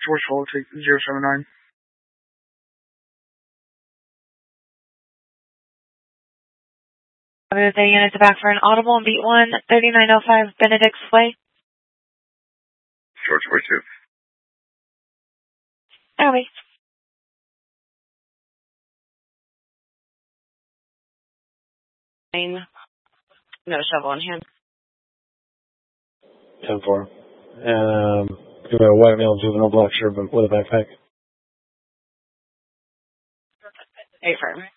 George Hall, take 079. The units back for an audible on beat 1, 3905 Benedict's Way. George 42. Abby. No shovel in hand. 10-4. Give her a white male juvenile black shirt with a backpack. 8 firm.